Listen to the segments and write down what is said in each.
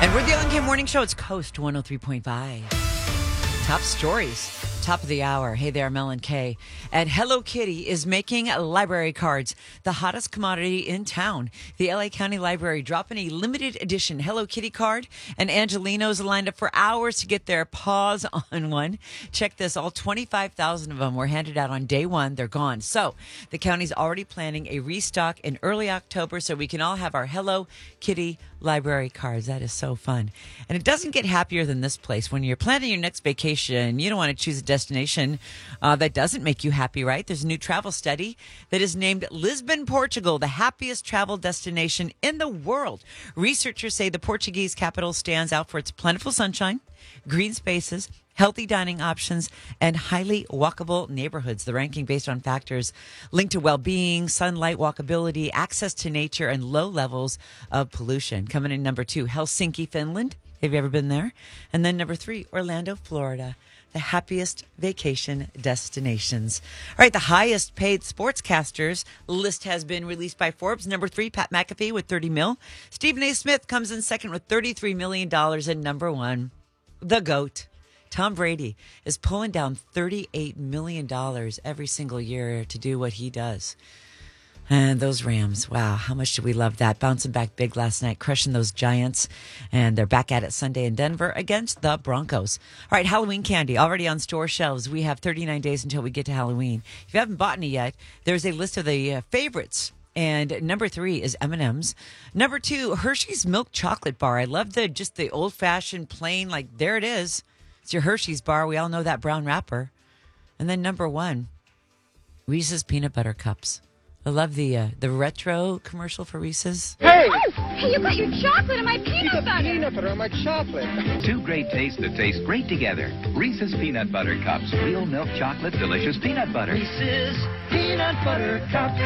And we're the LNK Morning Show. It's Coast 103.5. Top stories. Top of the hour. Hey there, Mel and Kay. And Hello Kitty is making library cards the hottest commodity in town. The LA County Library dropping a limited edition Hello Kitty card, and Angelinos lined up for hours to get their paws on one. Check this. All 25,000 of them were handed out on day one. They're gone. So the county's already planning a restock in early October so we can all have our Hello Kitty library cards. That is so fun. And it doesn't get happier than this place. When you're planning your next vacation, you don't want to choose a destination that doesn't make you happy, right? There's a new travel study that is named Lisbon, Portugal, the happiest travel destination in the world. Researchers say the Portuguese capital stands out for its plentiful sunshine, green spaces, healthy dining options, and highly walkable neighborhoods. The ranking based on factors linked to well-being, sunlight, walkability, access to nature, and low levels of pollution. Coming in number 2, Helsinki, Finland. Have you ever been there? And then number 3, Orlando, Florida. The happiest vacation destinations. All right, the highest paid sportscasters list has been released by Forbes. Number 3, Pat McAfee with 30 mil. Stephen A. Smith comes in second with $33 million. And number 1, the GOAT, Tom Brady, is pulling down $38 million every single year to do what he does. And those Rams, wow, how much do we love that? Bouncing back big last night, crushing those Giants. And they're back at it Sunday in Denver against the Broncos. All right, Halloween candy already on store shelves. We have 39 days until we get to Halloween. If you haven't bought any yet, there's a list of the favorites. And number 3 is M&M's. Number 2, Hershey's Milk Chocolate Bar. I love the old-fashioned plain, like there it is. It's your Hershey's bar. We all know that brown wrapper. And then number 1, Reese's Peanut Butter Cups. I love the retro commercial for Reese's. Hey, Hey, you got your chocolate and my peanut butter. peanut butter on my chocolate. Two great tastes that taste great together. Reese's Peanut Butter Cups. Real milk chocolate, delicious peanut butter. Reese's peanut butter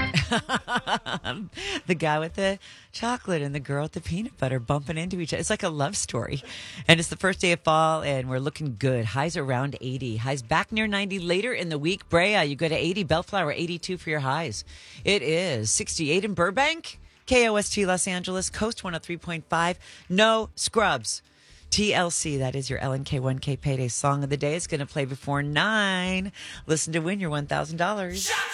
cup. The guy with the chocolate and the girl with the peanut butter bumping into each other. It's like a love story. And it's the first day of fall, and we're looking good. Highs around 80. Highs back near 90 later in the week. Brea, you go to 80. Bellflower, 82 for your highs. It is 68 in Burbank. KOST Los Angeles, Coast 103.5. No scrubs. TLC, that is your LNK 1K payday song of the day. It's going to play before 9. Listen to win your $1,000.